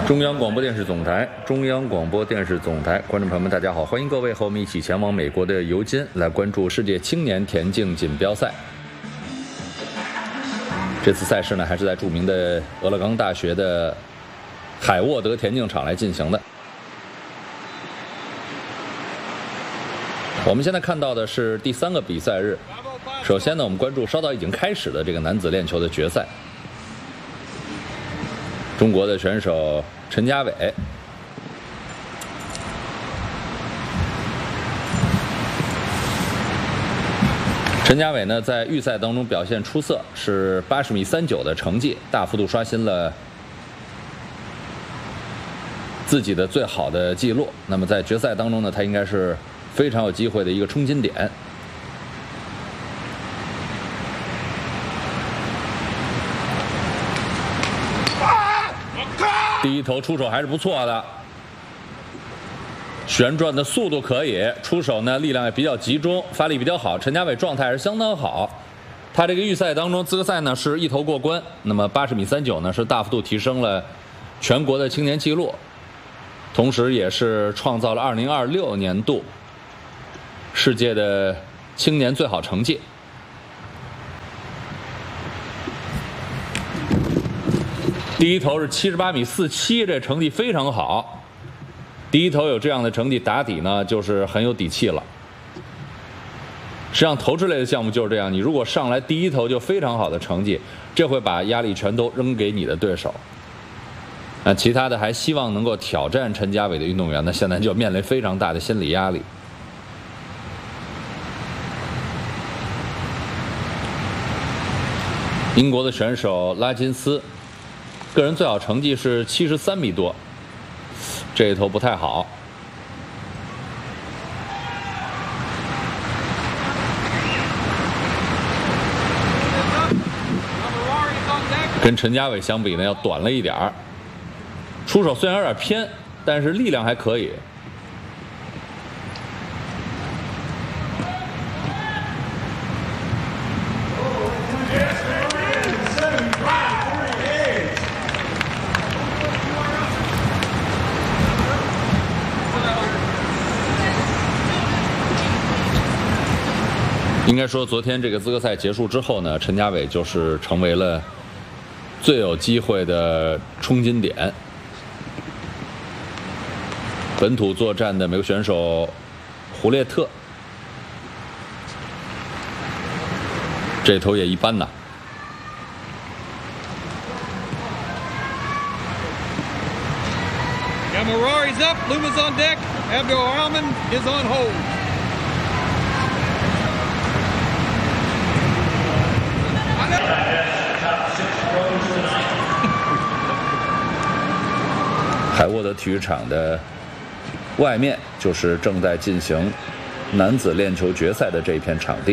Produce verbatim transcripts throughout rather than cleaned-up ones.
中央广播电视总台，中央广播电视总台，观众朋友们，大家好，欢迎各位和我们一起前往美国的尤金，来关注世界青年田径锦标赛。这次赛事呢，还是在著名的俄勒冈大学的海沃德田径场来进行的。我们现在看到的是第三个比赛日。首先呢，我们关注稍早已经开始的这个男子链球的决赛。中国的选手陈家伟，陈家伟呢在预赛当中表现出色，是八十米三九的成绩，大幅度刷新了自己的最好的记录。那么在决赛当中呢，他应该是非常有机会的一个冲金点。第一头出手还是不错的，旋转的速度可以，出手呢力量也比较集中，发力比较好。陈家伟状态还是相当好，他这个预赛当中资格赛呢是一头过关，那么八十米三九呢是大幅度提升了全国的青年纪录，同时也是创造了二零二六年度世界的青年最好成绩。第一头是七十八米四七，这成绩非常好。第一头有这样的成绩打底呢，就是很有底气了。实际上，投掷类的项目就是这样，你如果上来第一头就非常好的成绩，这会把压力全都扔给你的对手。那其他的还希望能够挑战陈家伟的运动员呢，现在就面临非常大的心理压力。英国的选手拉金斯，个人最好成绩是七十三米多，这一头不太好。跟陈家伟相比呢，要短了一点儿。出手虽然有点偏，但是力量还可以。应该说，昨天这个资格赛结束之后呢，陈家伟就是成为了最有机会的冲金点。本土作战的美国选手胡列特，这头也一般呐。 Gamma up, Luma's on deck, Abdul Rahman is on hold. 海沃德体育场的外面就是正在进行男子链球决赛的这一片场地。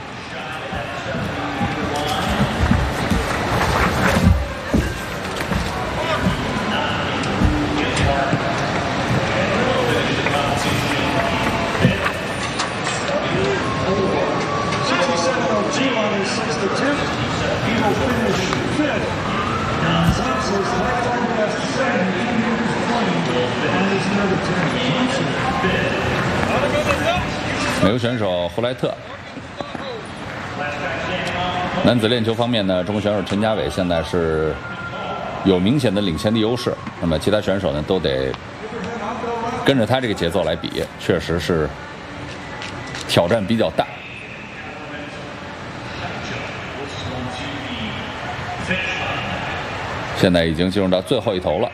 美国选手胡莱特。男子链球方面呢，中国选手陈家伟现在是有明显的领先的优势，那么其他选手呢都得跟着他这个节奏来比，确实是挑战比较大。现在已经进入到最后一头了。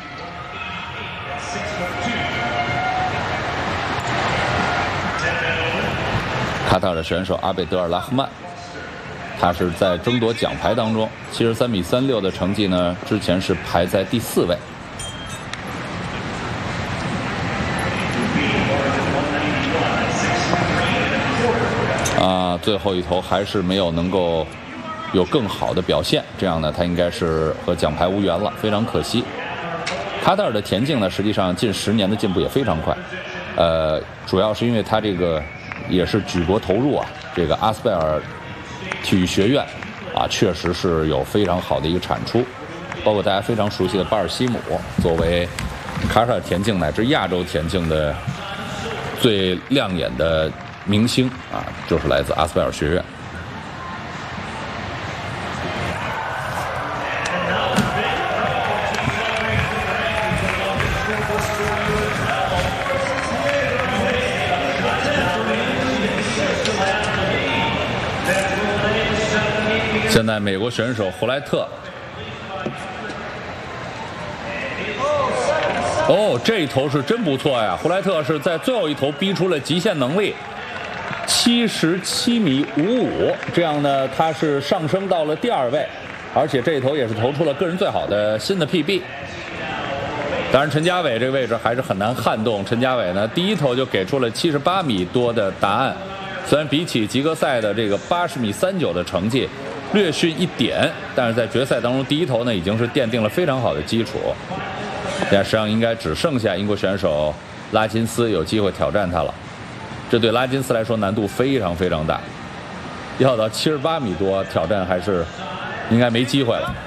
卡塔尔的选手阿贝德尔拉赫曼，他是在争夺奖牌当中，七十三米三六的成绩呢，之前是排在第四位。啊，最后一头还是没有能够有更好的表现，这样呢，他应该是和奖牌无缘了，非常可惜。卡塔尔的田径呢，实际上近十年的进步也非常快，呃，主要是因为他这个也是举国投入啊，这个阿斯贝尔体育学院啊，确实是有非常好的一个产出。 包括大家非常熟悉的巴尔西姆，作为卡塔尔田径乃至亚洲田径的最亮眼的明星啊，就是来自阿斯贝尔学院。现在美国选手胡莱特，哦，这一头是真不错呀！胡莱特是在最后一头逼出了极限能力，七十七米五五，这样呢，他是上升到了第二位，而且这一头也是投出了个人最好的新的 P B。当然，陈家伟这个位置还是很难撼动。陈家伟呢，第一头就给出了七十八米多的答案，虽然比起及格赛的这个八十米三九的成绩略逊一点，但是在决赛当中第一头呢已经是奠定了非常好的基础。现在实际上应该只剩下英国选手拉金斯有机会挑战他了，这对拉金斯来说难度非常非常大，要到七十八米多挑战还是应该没机会了。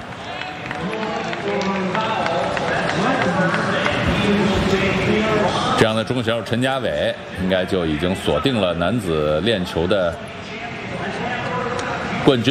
这样的中国选手陈家伟应该就已经锁定了男子链球的冠军。